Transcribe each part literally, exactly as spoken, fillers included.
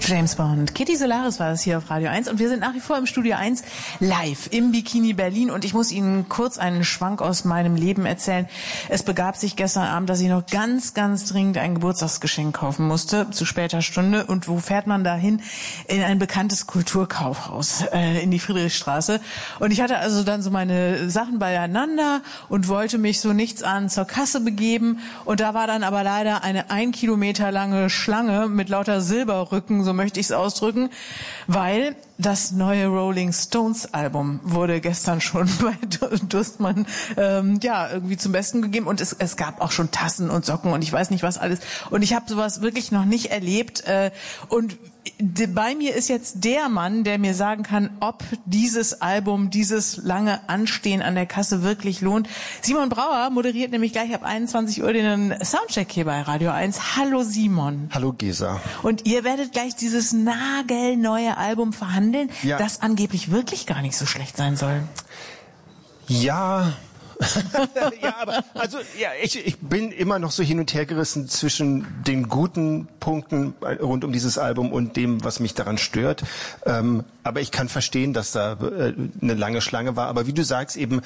James Bond. Kitty Solaris war es hier auf Radio eins und wir sind nach wie vor im Studio eins live im Bikini Berlin und ich muss Ihnen kurz einen Schwank aus meinem Leben erzählen. Es begab sich gestern Abend, dass ich noch ganz, ganz dringend ein Geburtstagsgeschenk kaufen musste, zu später Stunde. Und wo fährt man da hin? In ein bekanntes Kulturkaufhaus, äh, in die Friedrichstraße. Und ich hatte also dann so meine Sachen beieinander und wollte mich so nichts an zur Kasse begeben. Und da war dann aber leider eine ein Kilometer lange Schlange mit lauter Silberrücken, so möchte ich es ausdrücken, weil das neue Rolling Stones Album wurde gestern schon bei Durstmann ähm, ja irgendwie zum Besten gegeben und es, es gab auch schon Tassen und Socken und ich weiß nicht was alles und ich habe sowas wirklich noch nicht erlebt äh, und bei mir ist jetzt der Mann, der mir sagen kann, ob dieses Album, dieses lange Anstehen an der Kasse wirklich lohnt. Simon Brauer moderiert nämlich gleich ab einundzwanzig Uhr den Soundcheck hier bei Radio eins. Hallo Simon. Hallo Gesa. Und ihr werdet gleich dieses nagelneue Album verhandeln, ja, das angeblich wirklich gar nicht so schlecht sein soll. Ja... ja, aber also ja, ich, ich bin immer noch so hin und her gerissen zwischen den guten Punkten rund um dieses Album und dem, was mich daran stört. Ähm, aber ich kann verstehen, dass da äh, eine lange Schlange war. Aber wie du sagst, eben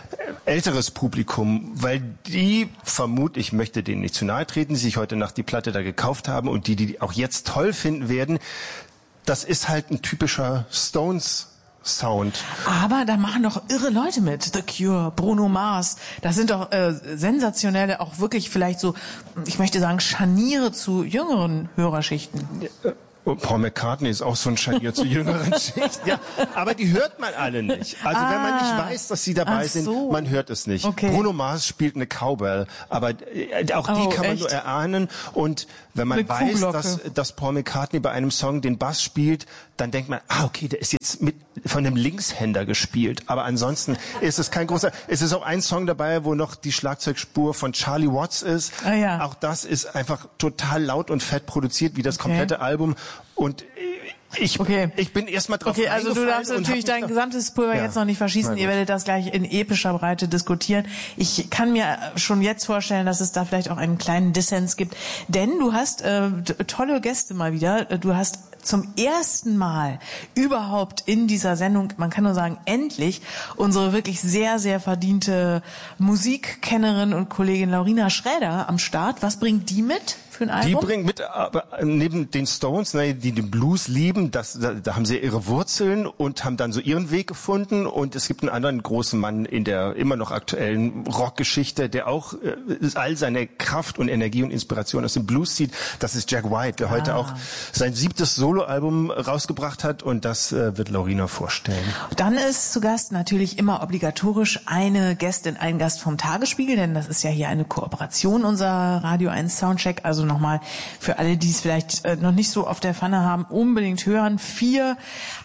älteres Publikum, weil die, vermute ich, möchte denen nicht zu nahe treten, die sich heute Nacht die Platte da gekauft haben und die, die auch jetzt toll finden werden, das ist halt ein typischer Stones Sound. Aber da machen doch irre Leute mit. The Cure, Bruno Mars. Das sind doch äh, sensationelle, auch wirklich vielleicht so, ich möchte sagen, Scharniere zu jüngeren Hörerschichten. Ja, und Paul McCartney ist auch so ein Scharnier zu jüngeren Schichten. Ja, aber die hört man alle nicht. Also ah, wenn man nicht weiß, dass sie dabei so. sind, man hört es nicht. Okay. Bruno Mars spielt eine Cowbell, aber äh, auch die oh, kann man echt? nur erahnen. Und wenn man eine weiß, dass, dass Paul McCartney bei einem Song den Bass spielt, dann denkt man, ah okay, der ist jetzt mit von einem Linkshänder gespielt. Aber ansonsten ist es kein großer... Es ist auch ein Song dabei, wo noch die Schlagzeugspur von Charlie Watts ist. Ah, ja. Auch das ist einfach total laut und fett produziert, wie das okay. komplette Album. Und ich, okay. ich bin erstmal drauf Okay, also du darfst natürlich dein gesamtes Pulver ja. jetzt noch nicht verschießen. Ihr werdet das gleich in epischer Breite diskutieren. Ich kann mir schon jetzt vorstellen, dass es da vielleicht auch einen kleinen Dissens gibt. Denn du hast äh, tolle Gäste mal wieder. Du hast zum ersten Mal überhaupt in dieser Sendung, man kann nur sagen, endlich, unsere wirklich sehr, sehr verdiente Musikkennerin und Kollegin Laurina Schräder am Start. Was bringt die mit? Die bringt mit, aber neben den Stones, ne, die den Blues lieben, das, da, da haben sie ihre Wurzeln und haben dann so ihren Weg gefunden. Und es gibt einen anderen großen Mann in der immer noch aktuellen Rockgeschichte, der auch äh, all seine Kraft und Energie und Inspiration aus dem Blues zieht. Das ist Jack White, der ah. heute auch sein siebtes Soloalbum rausgebracht hat. Und das äh, wird Laurina vorstellen. Dann ist zu Gast natürlich immer obligatorisch eine Gästin, ein Gast vom Tagesspiegel, denn das ist ja hier eine Kooperation, unser Radio eins Soundcheck. Also nochmal für alle, die es vielleicht äh, noch nicht so auf der Pfanne haben, unbedingt hören. Vier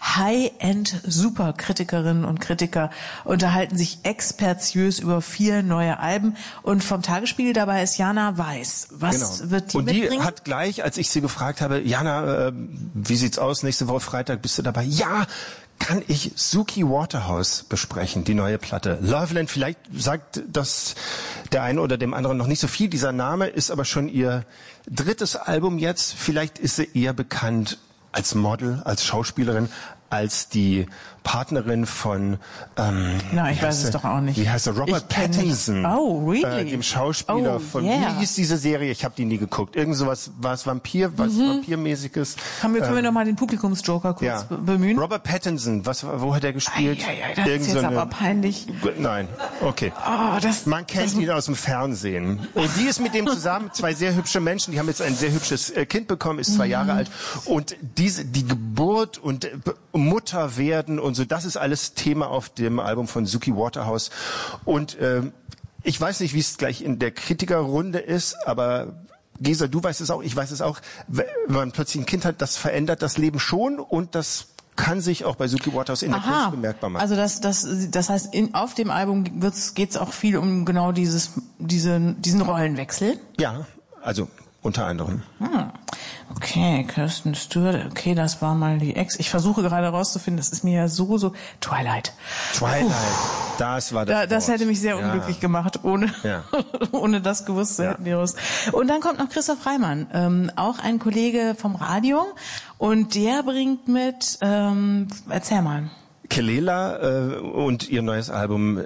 High-End-Superkritikerinnen und Kritiker unterhalten sich expertiös über vier neue Alben. Und vom Tagesspiegel dabei ist Jana Weiß. Was genau. wird die Und mitbringen? Die hat gleich, als ich sie gefragt habe, Jana, äh, wie sieht's aus? Nächste Woche Freitag bist du dabei? Ja! Kann ich Suki Waterhouse besprechen, die neue Platte. Loveland, vielleicht sagt das der eine oder dem anderen noch nicht so viel. Dieser Name ist aber schon ihr drittes Album jetzt. Vielleicht ist sie eher bekannt als Model, als Schauspielerin, als die Partnerin von ähm, Na, ich weiß es doch auch nicht. Wie heißt er? Robert Pattinson. Oh, really? Äh, dem Schauspieler oh, von yeah. Wie hieß diese Serie? Ich habe die nie geguckt. Irgend sowas, war es Vampir, was mhm. Vampirmäßiges. Haben wir, können ähm, wir noch mal den Publikumsjoker kurz ja. bemühen? Robert Pattinson, was, wo hat er gespielt? Ei, ei, ei, das Irgend ist jetzt so eine, aber peinlich. Nein, okay. Oh, das, Man kennt das, ihn aus dem Fernsehen. Und die ist mit dem zusammen, zwei sehr hübsche Menschen, die haben jetzt ein sehr hübsches Kind bekommen, ist zwei mhm. Jahre alt. Und diese, die Geburt und Mutter werden und so, das ist alles Thema auf dem Album von Suki Waterhouse. Und äh, ich weiß nicht, wie es gleich in der Kritikerrunde ist, aber Gesa, du weißt es auch, ich weiß es auch, wenn man plötzlich ein Kind hat, das verändert das Leben schon und das kann sich auch bei Suki Waterhouse in der Aha. Kunst bemerkbar machen. Also das, das, das heißt, in, auf dem Album geht es auch viel um genau dieses, diese, diesen Rollenwechsel? Ja, also unter anderem. Hm. Okay. Okay, Kirsten Stewart, okay, das war mal die Ex. Ich versuche gerade herauszufinden, das ist mir ja so, so... Twilight. Twilight, Puh. das war das da, Das Wort. hätte mich sehr ja. unglücklich gemacht, ohne, ja. ohne das gewusst zu hätten. Ja. Und dann kommt noch Christoph Reimann, ähm, auch ein Kollege vom Radio. Und der bringt mit, ähm, erzähl mal. Kelela äh, und ihr neues Album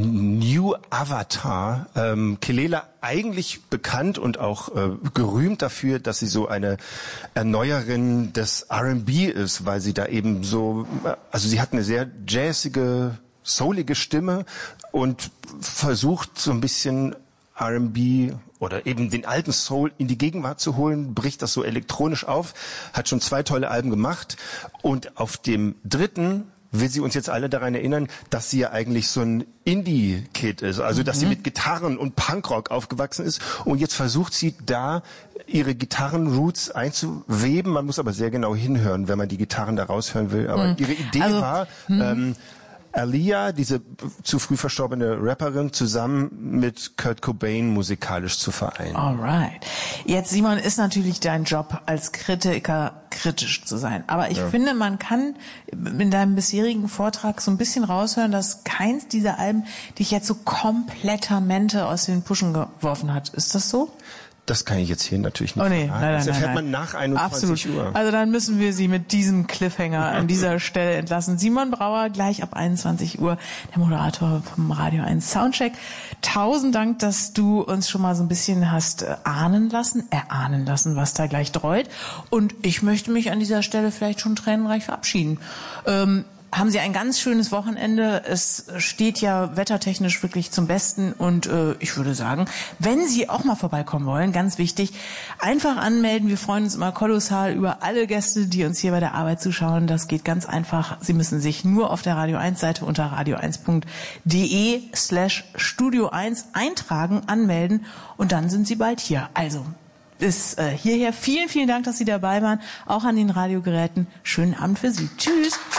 New Avatar. Ähm, Kelela eigentlich bekannt und auch äh, gerühmt dafür, dass sie so eine Erneuerin des R and B ist, weil sie da eben so, also sie hat eine sehr jazzige, soulige Stimme und versucht so ein bisschen R and B oder eben den alten Soul in die Gegenwart zu holen, bricht das so elektronisch auf, hat schon zwei tolle Alben gemacht und auf dem dritten will sie uns jetzt alle daran erinnern, dass sie ja eigentlich so ein Indie-Kid ist, also dass mhm. sie mit Gitarren und Punkrock aufgewachsen ist und jetzt versucht sie da ihre Gitarren-Roots einzuweben, man muss aber sehr genau hinhören, wenn man die Gitarren da raushören will, aber mhm. ihre Idee also, war, ähm, Aaliyah, diese zu früh verstorbene Rapperin, zusammen mit Kurt Cobain musikalisch zu vereinen. Alright. Jetzt, Simon, ist natürlich dein Job als Kritiker, kritisch zu sein. Aber ich ja. finde, man kann in deinem bisherigen Vortrag so ein bisschen raushören, dass keins dieser Alben dich jetzt so komplettamente aus den Puschen geworfen hat. Ist das so? Das kann ich jetzt hier natürlich nicht oh nee, verraten. Nein, nein, das erfährt nein, man nach einundzwanzig Absolut. Uhr. Also dann müssen wir Sie mit diesem Cliffhanger an dieser Stelle entlassen. Simon Brauer, gleich ab einundzwanzig Uhr, der Moderator vom Radio eins Soundcheck. Tausend Dank, dass du uns schon mal so ein bisschen hast ahnen lassen, erahnen lassen, was da gleich dreut. Und ich möchte mich an dieser Stelle vielleicht schon tränenreich verabschieden. Ähm, Haben Sie ein ganz schönes Wochenende. Es steht ja wettertechnisch wirklich zum Besten und äh, ich würde sagen, wenn Sie auch mal vorbeikommen wollen, ganz wichtig, einfach anmelden. Wir freuen uns immer kolossal über alle Gäste, die uns hier bei der Arbeit zuschauen. Das geht ganz einfach. Sie müssen sich nur auf der Radio eins Seite unter radio eins punkt de slash Studio eins eintragen, anmelden und dann sind Sie bald hier. Also bis äh, hierher. Vielen, vielen Dank, dass Sie dabei waren. Auch an den Radiogeräten. Schönen Abend für Sie. Tschüss.